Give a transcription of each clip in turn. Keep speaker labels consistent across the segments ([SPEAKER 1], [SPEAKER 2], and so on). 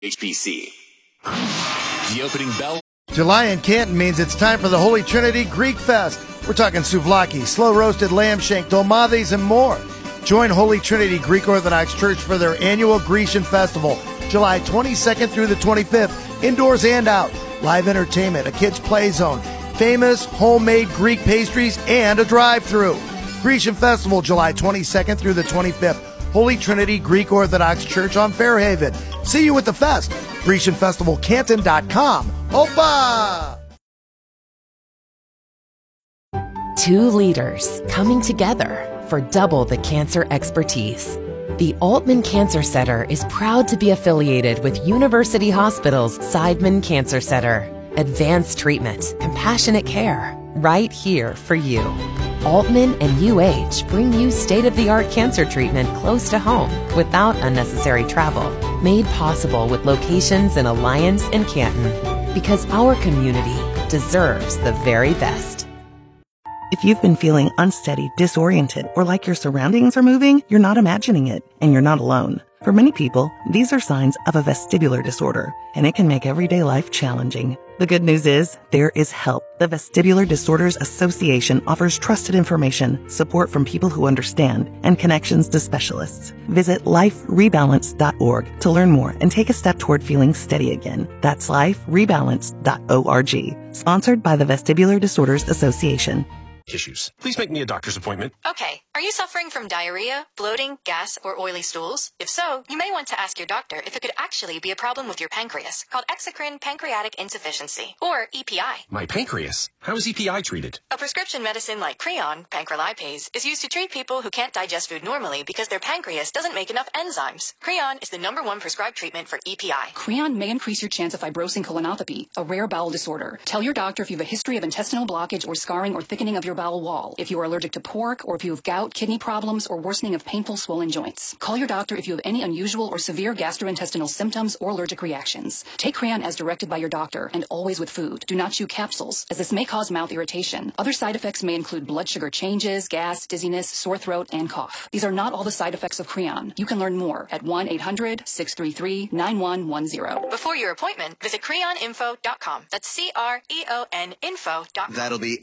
[SPEAKER 1] HPC. The opening bell.
[SPEAKER 2] July in Canton means it's time for the Holy Trinity Greek Fest. We're talking souvlaki, slow-roasted lamb shank, dolmades, and more. Join Holy Trinity Greek Orthodox Church for their annual Grecian Festival, July 22nd through the 25th, indoors and out. Live entertainment, a kids' play zone, famous homemade Greek pastries, and a drive-thru. Grecian Festival, July 22nd through the 25th. Holy Trinity Greek Orthodox Church on Fairhaven. See you at the fest. GrecianFestivalCanton.com. Opa!
[SPEAKER 3] Two leaders coming together for double the cancer expertise. The Altman Cancer Center is proud to be affiliated with University Hospital's Seidman Cancer Center. Advanced treatment, compassionate care, right here for you. Altman and UH bring you state-of-the-art cancer treatment close to home without unnecessary travel. Made possible with locations in Alliance and Canton. Because our community deserves the very best.
[SPEAKER 4] If you've been feeling unsteady, disoriented, or like your surroundings are moving, you're not imagining it, and you're not alone. For many people, these are signs of a vestibular disorder, and it can make everyday life challenging. The good news is, there is help. The Vestibular Disorders Association offers trusted information, support from people who understand, and connections to specialists. Visit liferebalance.org to learn more and take a step toward feeling steady again. That's liferebalance.org. Sponsored by the Vestibular Disorders Association.
[SPEAKER 5] Issues. Please make me a doctor's appointment.
[SPEAKER 6] Okay. Are you suffering from diarrhea, bloating, gas, or oily stools? If so, you may want to ask your doctor if it could actually be a problem with your pancreas, called exocrine pancreatic insufficiency, or EPI.
[SPEAKER 5] My pancreas? How is EPI treated?
[SPEAKER 6] A prescription medicine like Creon, pancrelipase, is used to treat people who can't digest food normally because their pancreas doesn't make enough enzymes. Creon is the #1 prescribed treatment for EPI.
[SPEAKER 7] Creon may increase your chance of fibrosing colonopathy, a rare bowel disorder. Tell your doctor if you have a history of intestinal blockage or scarring or thickening of your bowel wall, if you are allergic to pork, or if you have gout, kidney problems, or worsening of painful swollen joints. Call your doctor if you have any unusual or severe gastrointestinal symptoms or allergic reactions. Take Creon as directed by your doctor and always with food. Do not chew capsules, as this may cause mouth irritation. Other side effects may include blood sugar changes, gas, dizziness, sore throat, and cough. These are not all the side effects of Creon. You can learn more at 1-800-633-9110.
[SPEAKER 6] Before your appointment, visit creoninfo.com. That's CREON info.com.
[SPEAKER 8] That'll be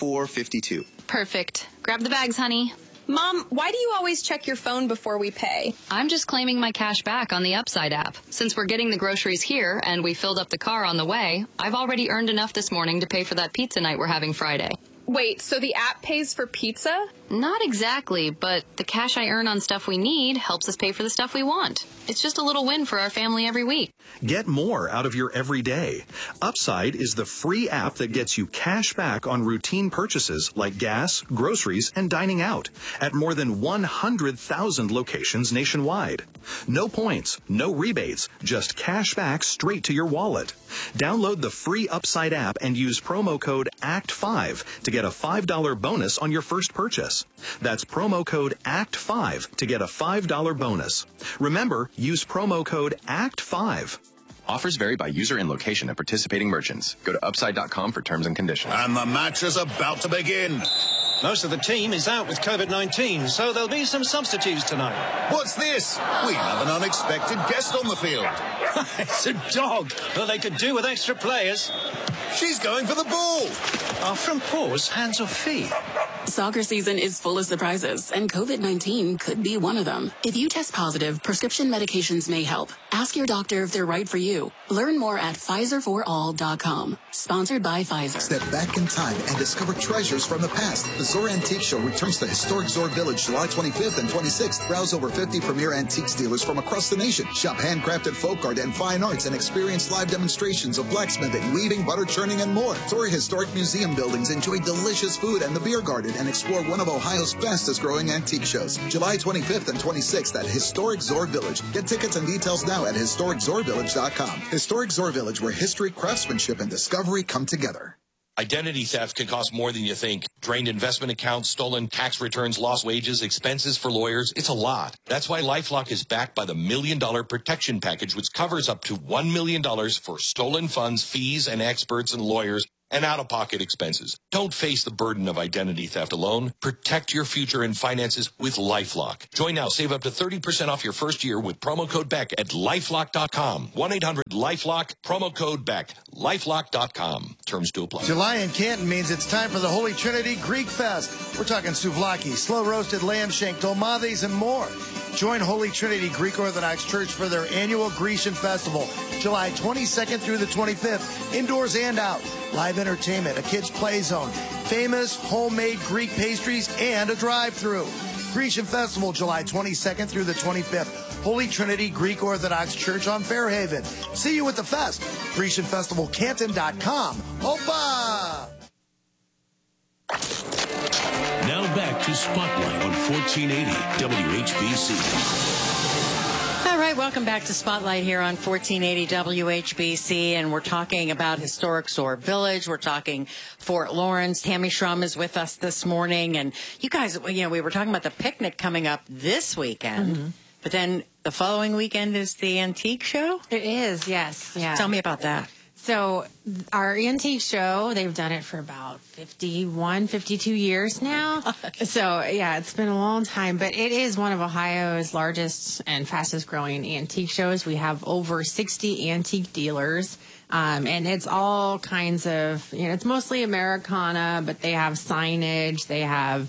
[SPEAKER 8] 8452.
[SPEAKER 9] Perfect. Grab the bags, honey.
[SPEAKER 10] Mom, why do you always check your phone before we pay?
[SPEAKER 9] I'm just claiming my cash back on the Upside app. Since we're getting the groceries here and we filled up the car on the way, I've already earned enough this morning to pay for that pizza night we're having Friday.
[SPEAKER 10] Wait, so the app pays for pizza?
[SPEAKER 9] Not exactly, but the cash I earn on stuff we need helps us pay for the stuff we want. It's just a little win for our family every week.
[SPEAKER 11] Get more out of your everyday. Upside is the free app that gets you cash back on routine purchases like gas, groceries, and dining out at more than 100,000 locations nationwide. No points, no rebates, just cash back straight to your wallet. Download the free Upside app and use promo code ACT5 to get a $5 bonus on your first purchase. That's promo code ACT5 to get a $5 bonus. Remember, use promo code ACT5.
[SPEAKER 1] Offers vary by user and location at participating merchants. Go to upside.com for terms and conditions.
[SPEAKER 12] And the match is about to begin.
[SPEAKER 13] Most of the team is out with COVID-19, so there'll be some substitutes tonight.
[SPEAKER 12] What's this? We have an unexpected guest on the field.
[SPEAKER 13] It's a dog. Well, they could do with extra players.
[SPEAKER 12] She's going for the ball.
[SPEAKER 13] Our front paws, hands or feet?
[SPEAKER 14] Soccer season is full of surprises, and COVID-19 could be one of them. If you test positive, prescription medications may help. Ask your doctor if they're right for you. Learn more at PfizerForAll.com. Sponsored by Pfizer.
[SPEAKER 15] Step back in time and discover treasures from the past. The Zor Antique Show returns to historic Zor Village July 25th and 26th. Browse over 50 premier antiques dealers from across the nation. Shop handcrafted folk art and fine arts and experience live demonstrations of blacksmithing, weaving, butter churning, and more. Tour historic museum buildings, enjoy delicious food and the beer garden, and explore one of Ohio's fastest growing antique shows. July 25th and 26th at Historic Zor Village. Get tickets and details now at historiczorvillage.com. Historic Zor Village, where history, craftsmanship, and discovery come together.
[SPEAKER 16] Identity theft can cost more than you think. Drained investment accounts, stolen tax returns, lost wages, expenses for lawyers. It's a lot. That's why LifeLock is backed by the $1 Million Protection Package, which covers up to $1 million for stolen funds, fees, and experts and lawyers. and out-of-pocket expenses. Don't face the burden of identity theft alone. Protect your future and finances with LifeLock. Join now. Save up to 30% off your first year with promo code BECK at LifeLock.com. 1-800-LifeLock, promo code BECK. LifeLock.com. Terms to apply.
[SPEAKER 2] July in Canton means it's time for the Holy Trinity Greek Fest. We're talking souvlaki, slow-roasted lamb shank, dolmades, and more. Join Holy Trinity Greek Orthodox Church for their annual Grecian Festival, July 22nd through the 25th, indoors and out. Live entertainment, a kids' play zone, famous homemade Greek pastries, and a drive-thru. Grecian Festival, July 22nd through the 25th. Holy Trinity Greek Orthodox Church on Fairhaven. See you at the fest. GrecianFestivalCanton.com. Opa!
[SPEAKER 17] Now back to Spotlight on 1480 WHBC.
[SPEAKER 18] All right, welcome back to Spotlight here on 1480 WHBC, and we're talking about historic Zoar Village. We're talking Fort Lawrence. Tammy Schrum is with us this morning, and you guys, we were talking about the picnic coming up this weekend, but then the following weekend is the antique show?
[SPEAKER 19] It is, yes. Yeah.
[SPEAKER 18] Tell me about that.
[SPEAKER 19] So our antique show, they've done it for about 51, 52 years now. So, yeah, it's been a long time. But it is one of Ohio's largest and fastest growing antique shows. We have over 60 antique dealers. And it's all kinds of, it's mostly Americana, but they have signage. They have,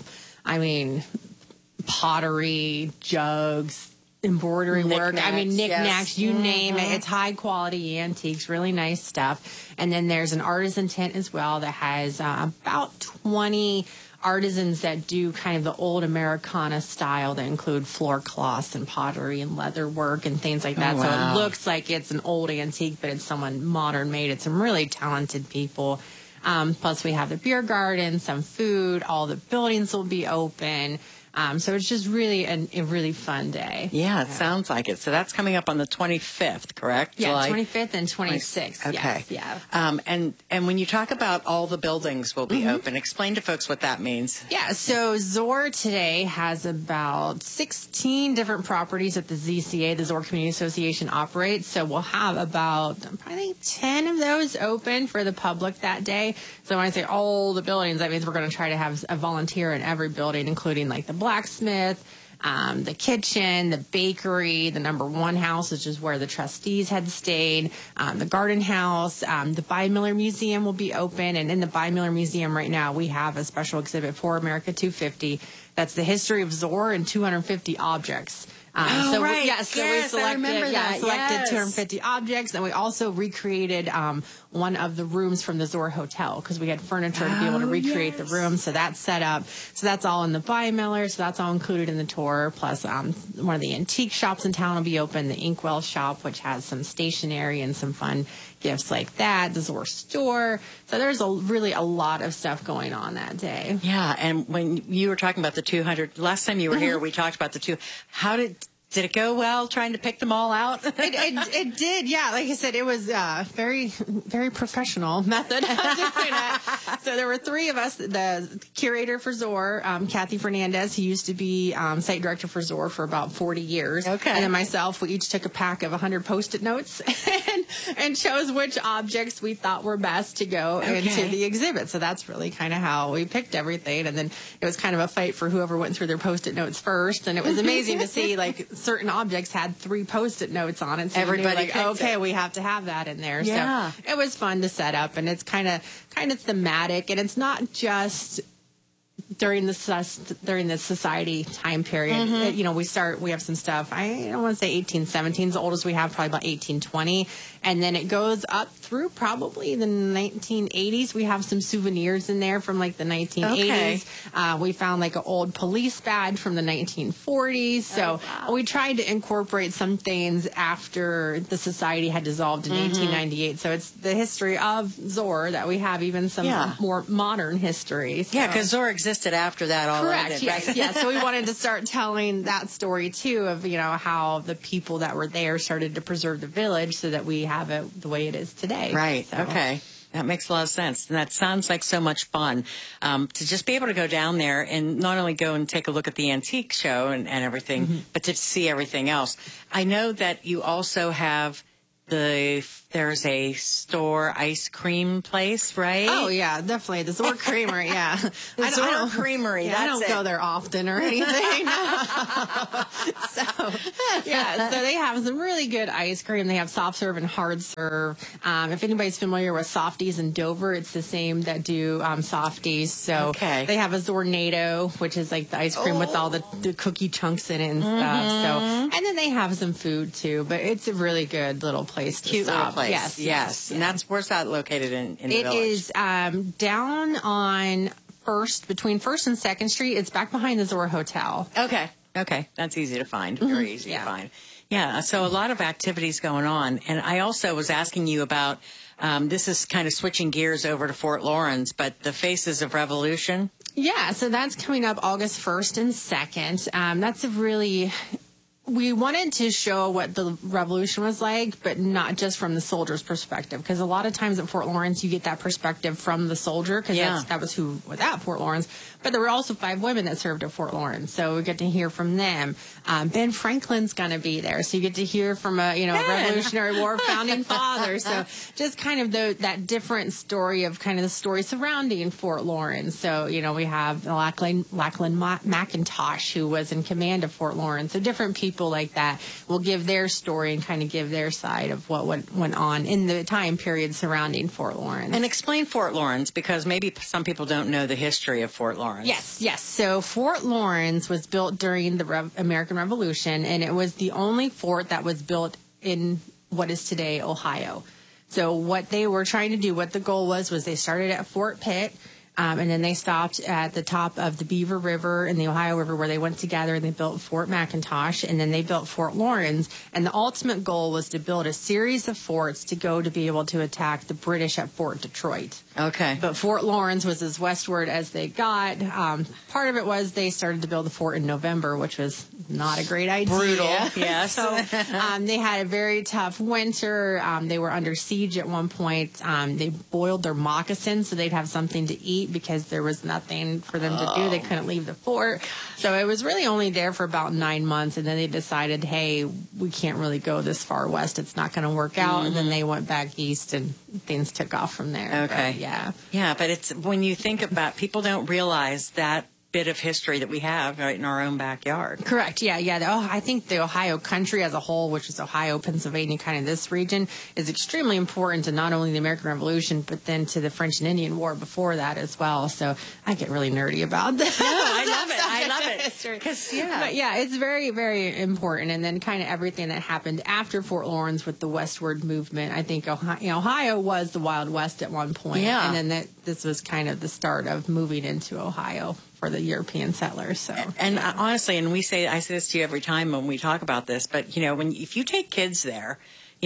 [SPEAKER 19] pottery, jugs, embroidery work. Knickknacks, you name it. It's high quality antiques, really nice stuff. And then there's an artisan tent as well that has about 20 artisans that do kind of the old Americana style that include floor cloths and pottery and leather work and things like that.
[SPEAKER 18] Oh, wow.
[SPEAKER 19] So it looks like it's an old antique, but it's someone modern made. It's some really talented people. Plus we have the beer garden, some food, all the buildings will be open. So it's just really a really fun day.
[SPEAKER 18] Yeah, it sounds like it. So that's coming up on the 25th, correct?
[SPEAKER 19] Yeah,
[SPEAKER 18] July?
[SPEAKER 19] 25th and 26th.
[SPEAKER 18] Okay.
[SPEAKER 19] Yes, yeah.
[SPEAKER 18] And when you talk about all the buildings will be open, explain to folks what that means.
[SPEAKER 19] Yeah, so Zoar today has about 16 different properties that the ZCA, the Zoar Community Association, operates. So we'll have about, probably 10 of those open for the public that day. So when I say all the buildings, that means we're going to try to have a volunteer in every building, including like the blacksmith, the kitchen, the bakery, the number 1 house, which is where the trustees had stayed, the garden house, the Bi-Miller Museum will be open. And in the Bi-Miller Museum right now, we have a special exhibit for America 250. That's the history of Zoar and 250 objects.
[SPEAKER 18] Right.
[SPEAKER 19] We selected 250 objects, and we also recreated one of the rooms from the Zoar Hotel because we had furniture to be able to recreate the room. So that's set up. So that's all in the Bi-Miller. So that's all included in the tour. Plus, one of the antique shops in town will be open, the Inkwell shop, which has some stationery and some fun gifts like that. The Zoar store. So there's really a lot of stuff going on that day.
[SPEAKER 18] Yeah, and when you were talking about the 200, last time you were here, we talked about the two. How did it go well trying to pick them all out?
[SPEAKER 19] It did, yeah. Like I said, it was very, very professional method of doing it. So there were 3 of us, the curator for Zoar, Kathy Fernandez, who used to be site director for Zoar for about 40 years.
[SPEAKER 18] Okay.
[SPEAKER 19] And then myself, we each took a pack of 100 Post-it notes and chose which objects we thought were best to go into the exhibit. So that's really kind of how we picked everything. And then it was kind of a fight for whoever went through their Post-it notes first. And it was amazing to see, like, certain objects had 3 Post-it notes on it. So
[SPEAKER 18] everybody
[SPEAKER 19] we have to have that in there.
[SPEAKER 18] Yeah.
[SPEAKER 19] So it was fun to set up, and it's kind of thematic, and it's not just during the society time period. We have some stuff. I don't want to say 1817 is the oldest we have, probably about 1820. And then it goes up through probably the 1980s. We have some souvenirs in there from like the 1980s. We found like an old police badge from the 1940s. So we tried to incorporate some things after the society had dissolved in 1898. So it's the history of Zoar that we have, even some more modern history. So.
[SPEAKER 18] Yeah, because Zoar existed after that already.
[SPEAKER 19] Correct, yes.
[SPEAKER 18] Right?
[SPEAKER 19] Yeah, so we wanted to start telling that story too of, how the people that were there started to preserve the village so that we have it the way it is today.
[SPEAKER 18] Right,
[SPEAKER 19] so.
[SPEAKER 18] Okay. That makes a lot of sense. And that sounds like so much fun to just be able to go down there and not only go and take a look at the antique show and everything, but to see everything else. I know that you also have there's a store ice cream place, right?
[SPEAKER 19] Oh yeah, definitely the Zor Creamery. Yeah,
[SPEAKER 18] the Zor Creamery.
[SPEAKER 19] Yeah, I don't go there often or anything. So they have some really good ice cream. They have soft serve and hard serve. If anybody's familiar with Softies in Dover, it's the same that do Softies. So they have a Zornado, which is like the ice cream with all the cookie chunks in it and stuff. So, and then they have some food too. But it's a really good little place to
[SPEAKER 18] Cute
[SPEAKER 19] stop.
[SPEAKER 18] little place.
[SPEAKER 19] Yes.
[SPEAKER 18] And where's that located in the village?
[SPEAKER 19] It is down on between 1st and 2nd Street. It's back behind the Zor Hotel.
[SPEAKER 18] Okay. That's easy to find. Very easy to find. Yeah, so a lot of activities going on. And I also was asking you about, this is kind of switching gears over to Fort Laurens, but the Faces of Revolution.
[SPEAKER 19] Yeah, so that's coming up August 1st and 2nd. That's we wanted to show what the revolution was like, but not just from the soldier's perspective. Because a lot of times at Fort Laurens, you get that perspective from the soldier, because that was who was at Fort Laurens. But there were also 5 women that served at Fort Laurens, so we get to hear from them. Ben Franklin's going to be there, so you get to hear from a Revolutionary War founding father. So just kind of that different story of kind of the story surrounding Fort Laurens. So we have Lachlan McIntosh, who was in command of Fort Laurens. So different people like that will give their story and kind of give their side of what went on in the time period surrounding Fort Laurens.
[SPEAKER 18] And explain Fort Laurens, because maybe some people don't know the history of Fort Laurens.
[SPEAKER 19] Yes. So Fort Laurens was built during the American Revolution, and it was the only fort that was built in what is today Ohio. So what they were trying to do, what the goal was they started at Fort Pitt, and then they stopped at the top of the Beaver River and the Ohio River, where they went together and they built Fort McIntosh, and then they built Fort Laurens. And the ultimate goal was to build a series of forts to be able to attack the British at Fort Detroit.
[SPEAKER 18] Okay.
[SPEAKER 19] But Fort Laurens was as westward as they got. Part of it was they started to build the fort in November, which was not a great idea.
[SPEAKER 18] Brutal, yes.
[SPEAKER 19] So they had a very tough winter. They were under siege at one point. They boiled their moccasins so they'd have something to eat, because there was nothing for them to do. They couldn't leave the fort. So it was really only there for about 9 months, and then they decided, hey, we can't really go this far west. It's not going to work out. And then they went back east, and things took off from there.
[SPEAKER 18] Okay.
[SPEAKER 19] But, yeah.
[SPEAKER 18] Yeah, but it's when you think about, people don't realize that bit of history that we have right in our own backyard.
[SPEAKER 19] Correct. Yeah. I think the Ohio country as a whole, which is Ohio, Pennsylvania, kind of this region, is extremely important to not only the American Revolution, but then to the French and Indian War before that as well. So I get really nerdy about that.
[SPEAKER 18] No, I love it. I love it.
[SPEAKER 19] But it's very, very important. And then kind of everything that happened after Fort Laurens with the westward movement. I think Ohio was the Wild West at one point.
[SPEAKER 18] Yeah.
[SPEAKER 19] And then this was kind of the start of moving into Ohio for the European settlers. So,
[SPEAKER 18] and honestly, and I say this to you every time when we talk about this, but if you take kids there,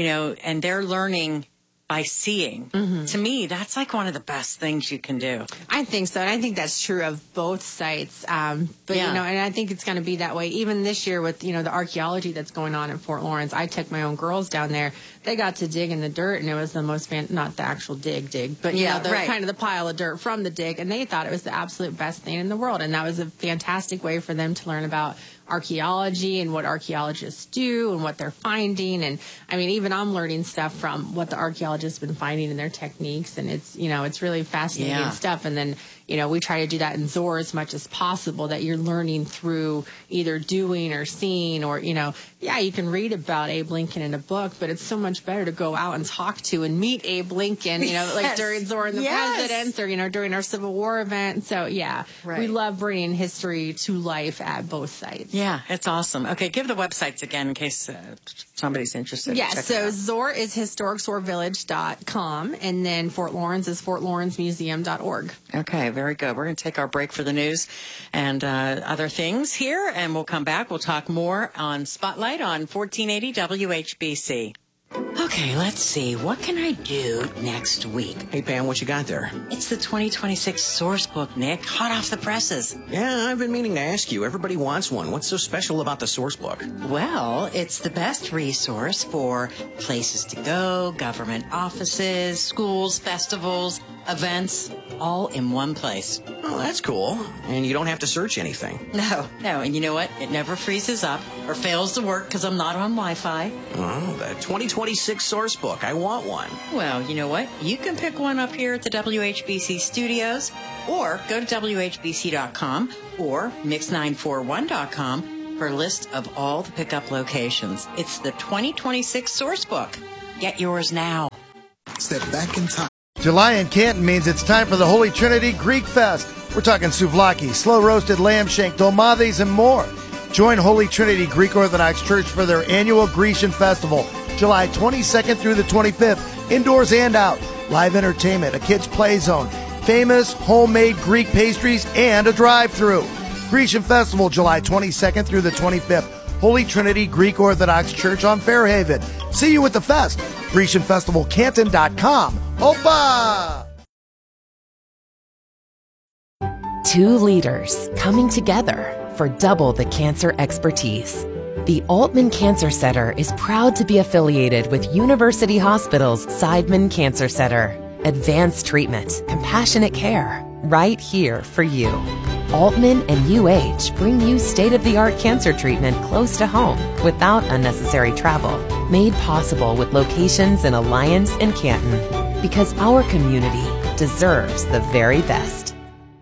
[SPEAKER 18] and they're learning by seeing, to me, that's like one of the best things you can do.
[SPEAKER 19] I think so. And I think that's true of both sites. And I think it's going to be that way even this year with, the archaeology that's going on in Fort Laurens. I took my own girls down there. They got to dig in the dirt, and it was the most not the actual dig, but kind of the pile of dirt from the dig, and they thought it was the absolute best thing in the world. And that was a fantastic way for them to learn about archaeology and what archaeologists do and what they're finding. And I mean, even I'm learning stuff from what the archaeologists have been finding in their techniques, and it's really fascinating stuff. And then we try to do that in Zor as much as possible, that you're learning through either doing or seeing, or you can read about Abe Lincoln in a book, but it's so much better to go out and talk to and meet Abe Lincoln, like during Zor and the Presidents, or during our Civil War event. So we love bringing history to life at both sites.
[SPEAKER 18] Yeah, it's awesome. Okay, give the websites again in case somebody's interested.
[SPEAKER 19] Yeah, so Zor is historiczorvillage.com, and then Fort Laurens is fortlawrencmuseum.org.
[SPEAKER 18] Okay, very good. We're going to take our break for the news and other things here, and we'll come back. We'll talk more on Spotlight on 1480 WHBC. Okay, let's see. What can I do next week?
[SPEAKER 5] Hey, Pam, what you got there?
[SPEAKER 18] It's the 2026 source book, Nick. Hot off the presses.
[SPEAKER 5] Yeah, I've been meaning to ask you. Everybody wants one. What's so special about the source book?
[SPEAKER 18] Well, it's the best resource for places to go, government offices, schools, festivals, events, all in one place.
[SPEAKER 5] Oh, that's cool. And you don't have to search anything.
[SPEAKER 18] No. And you know what? It never freezes up or fails to work because I'm not on Wi-Fi.
[SPEAKER 5] Oh, the 2026 source book. I want one.
[SPEAKER 18] Well, you know what? You can pick one up here at the WHBC studios, or go to WHBC.com or Mix941.com for a list of all the pickup locations. It's the 2026 source book. Get yours now.
[SPEAKER 15] Step back in time.
[SPEAKER 2] July in Canton means it's time for the Holy Trinity Greek Fest. We're talking souvlaki, slow-roasted lamb shank, dolmades, and more. Join Holy Trinity Greek Orthodox Church for their annual Grecian Festival, July 22nd through the 25th, indoors and out. Live entertainment, a kids' play zone, famous homemade Greek pastries, and a drive-thru. Grecian Festival, July 22nd through the 25th. Holy Trinity Greek Orthodox Church on Fairhaven. See you at the fest. GrecianFestivalCanton.com. Opa!
[SPEAKER 3] Two leaders coming together for double the cancer expertise. The Altman Cancer Center is proud to be affiliated with University Hospital's Seidman Cancer Center. Advanced treatment, compassionate care, right here for you. Altman and UH bring you state-of-the-art cancer treatment close to home without unnecessary travel. Made possible with locations in Alliance and Canton. Because our community deserves the very best.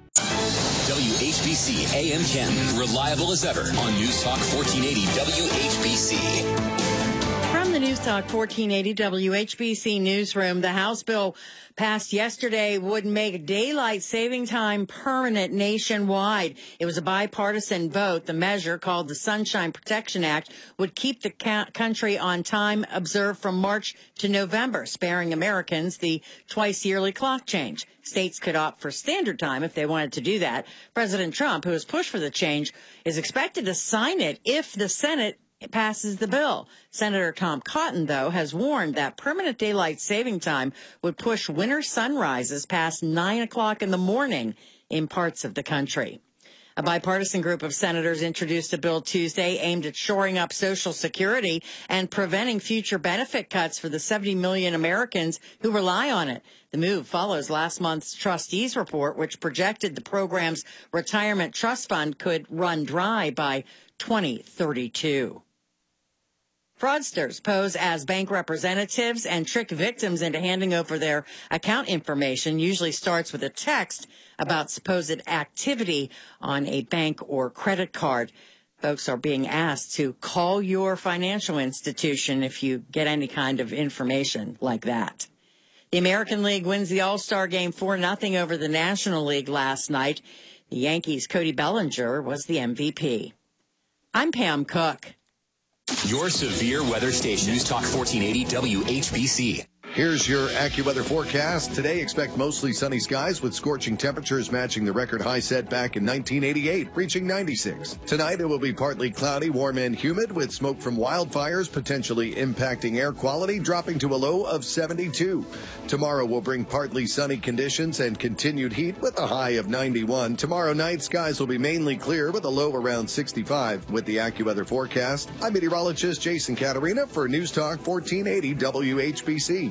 [SPEAKER 20] WHBC AM Canton, reliable as ever on News Talk 1480 WHBC.
[SPEAKER 18] From the News Talk 1480 WHBC newsroom, the House bill passed yesterday would make daylight saving time permanent nationwide. It was a bipartisan vote. The measure, called the Sunshine Protection Act, would keep the country on time observed from March to November, sparing Americans the twice-yearly clock change. States could opt for standard time if they wanted to do that. President Trump, who has pushed for the change, is expected to sign it if the Senate passes the bill. Senator Tom Cotton, though, has warned that permanent daylight saving time would push winter sunrises past 9 o'clock in the morning in parts of the country. A bipartisan group of senators introduced a bill Tuesday aimed at shoring up Social Security and preventing future benefit cuts for the 70 million Americans who rely on it. The move follows last month's trustees report, which projected the program's retirement trust fund could run dry by 2032. Fraudsters pose as bank representatives and trick victims into handing over their account information. Usually starts with a text about supposed activity on a bank or credit card. Folks are being asked to call your financial institution if you get any kind of information like that. The American League wins the All-Star Game 4-0 over the National League last night. The Yankees' Cody Bellinger was the MVP. I'm Pam Cook.
[SPEAKER 20] Your severe weather station, News Talk 1480 WHBC.
[SPEAKER 21] Here's your AccuWeather forecast. Today, expect mostly sunny skies with scorching temperatures matching the record high set back in 1988, reaching 96. Tonight, it will be partly cloudy, warm and humid with smoke from wildfires potentially impacting air quality, dropping to a low of 72. Tomorrow will bring partly sunny conditions and continued heat with a high of 91. Tomorrow night, skies will be mainly clear with a low around 65. With the AccuWeather forecast, I'm meteorologist Jason Caterina for News Talk 1480 WHBC.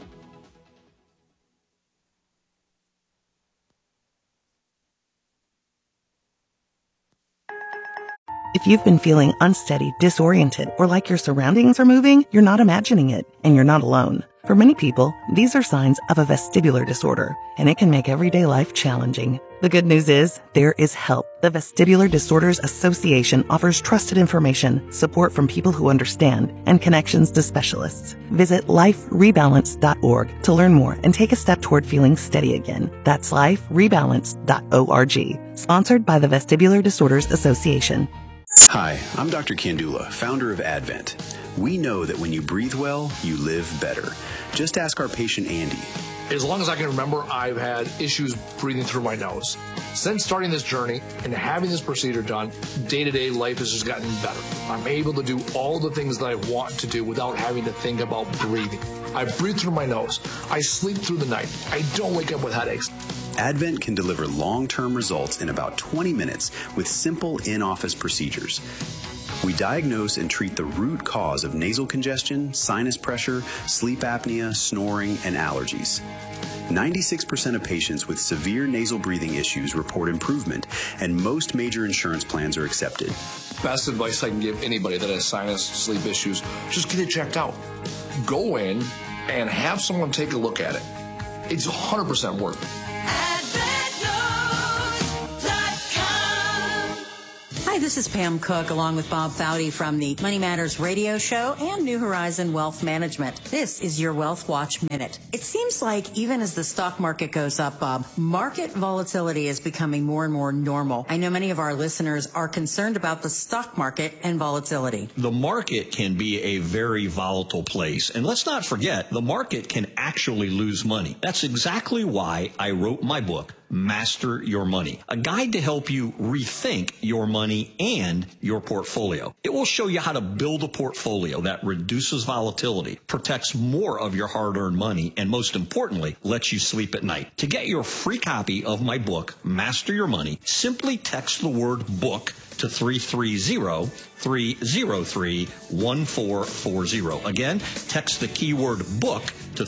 [SPEAKER 4] If you've been feeling unsteady, disoriented, or like your surroundings are moving, you're not imagining it, and you're not alone. For many people, these are signs of a vestibular disorder, and it can make everyday life challenging. The good news is, there is help. The Vestibular Disorders Association offers trusted information, support from people who understand, and connections to specialists. Visit liferebalance.org to learn more and take a step toward feeling steady again. That's liferebalance.org. Sponsored by the Vestibular Disorders Association.
[SPEAKER 22] Hi, I'm Dr. Kandula, founder of Advent. We know that when you breathe well, you live better. Just ask our patient Andy.
[SPEAKER 23] As long as I can remember, I've had issues breathing through my nose. Since starting this journey and having this procedure done, day-to-day life has just gotten better. I'm able to do all the things that I want to do without having to think about breathing. I breathe through my nose. I sleep through the night. I don't wake up with headaches.
[SPEAKER 22] Advent can deliver long-term results in about 20 minutes with simple in-office procedures. We diagnose and treat the root cause of nasal congestion, sinus pressure, sleep apnea, snoring, and allergies. 96% of patients with severe nasal breathing issues report improvement, and most major insurance plans are accepted.
[SPEAKER 23] Best advice I can give anybody that has sinus, sleep issues, just get it checked out. Go in and have someone take a look at it. It's 100% worth it.
[SPEAKER 6] Hi, this is Pam Cook along with Bob Foudy from the Money Matters radio show and New Horizon Wealth Management. This is your Wealth Watch Minute. It seems like even as the stock market goes up, Bob, market volatility is becoming more and more normal. I know many of our listeners are concerned about the stock market and volatility.
[SPEAKER 7] The market can be a very volatile place. And let's not forget, the market can actually lose money. That's exactly why I wrote my book, Master Your Money, a guide to help you rethink your money and your portfolio. It will show you how to build a portfolio that reduces volatility, protects more of your hard-earned money, and most importantly, lets you sleep at night. To get your free copy of my book, Master Your Money, simply text the word book to 330-303-1440. Again, text the keyword book to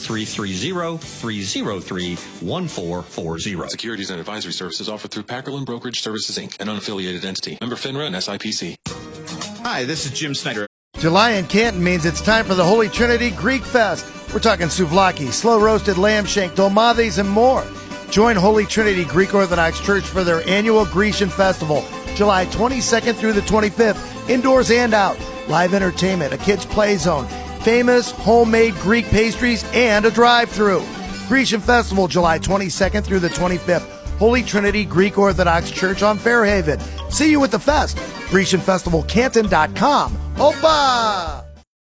[SPEAKER 7] 330-303-1440.
[SPEAKER 16] Securities and advisory services offered through Packerland Brokerage Services, Inc., an unaffiliated entity. Member FINRA and SIPC.
[SPEAKER 8] Hi, this is Jim Snyder.
[SPEAKER 2] July in Canton means it's time for the Holy Trinity Greek Fest. We're talking souvlaki, slow-roasted lamb shank, dolmades, and more. Join Holy Trinity Greek Orthodox Church for their annual Grecian Festival, July 22nd through the 25th, indoors and out. Live entertainment, a kids' play zone, famous homemade Greek pastries, and a drive-thru. Grecian Festival, July 22nd through the 25th. Holy Trinity Greek Orthodox Church on Fairhaven. See you at the fest. GrecianFestivalCanton.com. Opa!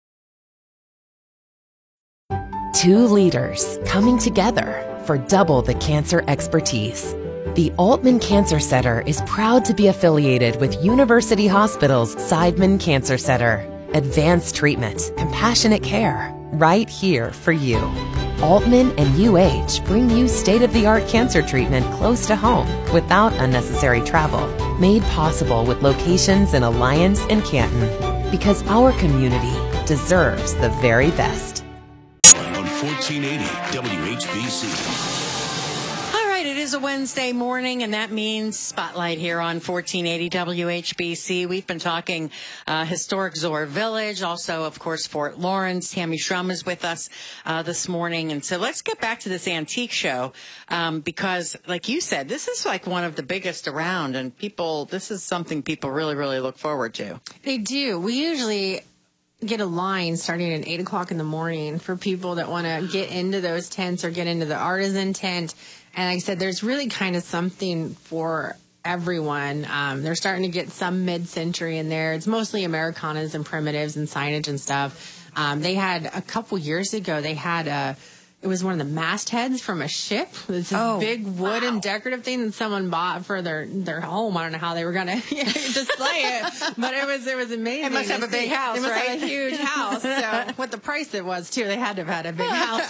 [SPEAKER 3] Two leaders coming together for double the cancer expertise. The Altman Cancer Center is proud to be affiliated with University Hospital's Seidman Cancer Center. Advanced treatment, compassionate care, right here for you. Altman and UH bring you state-of-the-art cancer treatment close to home without unnecessary travel. Made possible with locations in Alliance and Canton. Because our community deserves the very best.
[SPEAKER 17] On 1480 WHBC.
[SPEAKER 18] It is a Wednesday morning, and that means Spotlight here on 1480 WHBC. We've been talking historic Zoar Village, also, of course, Fort Lawrence. Tammy Schrum is with us this morning. And so let's get back to this antique show because, like you said, this is like one of the biggest around, and this is something people really, really look forward to.
[SPEAKER 19] They do. We usually get a line starting at 8 o'clock in the morning for people that want to get into those tents or get into the artisan tent. And like I said, there's really kind of something for everyone. They're starting to get some mid-century in there. It's mostly Americanas and primitives and signage and stuff. They had a couple years ago, it was one of the mastheads from a ship. It's this big wooden decorative thing that someone bought for their home. I don't know how they were going to display it, but it was amazing.
[SPEAKER 18] It must have a big house,
[SPEAKER 19] right? It must have a huge house. So what the price it was too, they had to have had a big house.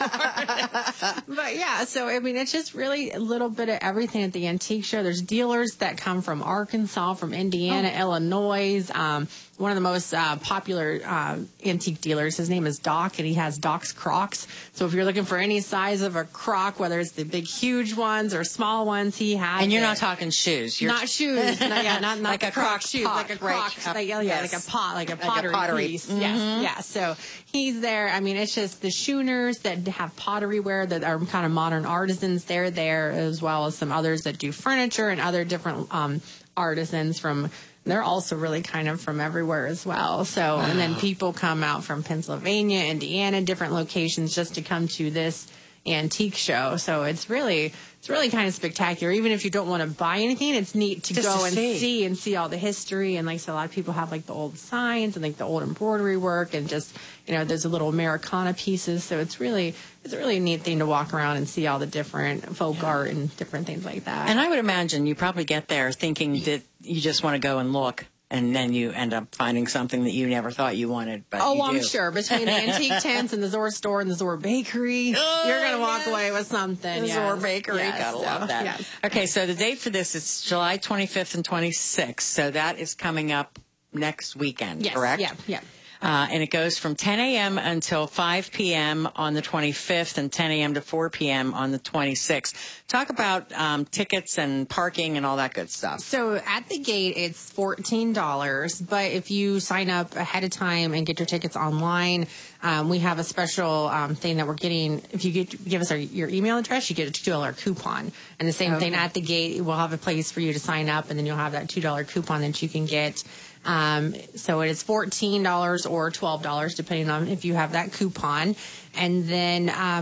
[SPEAKER 19] But yeah, so I mean, it's just really a little bit of everything at the antique show. There's dealers that come from Arkansas, from Indiana, Illinois. One of the most popular antique dealers, his name is Doc, and he has Doc's Crocs. So if you're looking for any size of a croc, whether it's the big, huge ones or small ones, he has.
[SPEAKER 18] And you're not talking shoes.
[SPEAKER 19] Not shoes. not
[SPEAKER 18] like a croc shoes,
[SPEAKER 19] pot, like a croc, like a pot, like a pottery piece. Mm-hmm. Yes. So he's there. I mean, it's just the Schooners that have pottery ware that are kind of modern artisans. They're there, as well as some others that do furniture and other different artisans from. They're also really kind of from everywhere as well. So, and then people come out from Pennsylvania, Indiana, different locations just to come to this antique show. So it's really kind of spectacular. Even if you don't want to buy anything, it's neat to go and see all the history. And like I said, a lot of people have like the old signs and like the old embroidery work and just, there's a little Americana pieces. So it's a really neat thing to walk around and see all the different folk art and different things like that.
[SPEAKER 18] And I would imagine you probably get there thinking that you just want to go and look. And then you end up finding something that you never thought you wanted. But
[SPEAKER 19] I'm sure. Between the antique tents and the Zoar store and the Zoar Bakery, you're going to walk away with something.
[SPEAKER 18] The Zoar Bakery. Gotta love that. Yes. Okay, so the date for this is July 25th and 26th. So that is coming up next weekend, correct?
[SPEAKER 19] Yeah.
[SPEAKER 18] And it goes from 10 a.m. until 5 p.m. on the 25th and 10 a.m. to 4 p.m. on the 26th. Talk about tickets and parking and all that good stuff.
[SPEAKER 19] So at the gate, it's $14. But if you sign up ahead of time and get your tickets online, we have a special thing that we're getting. If you give us your email address, you get a $2 coupon. And the same thing at the gate, we'll have a place for you to sign up, and then you'll have that $2 coupon that you can get. So it is $14 or $12, depending on if you have that coupon. And then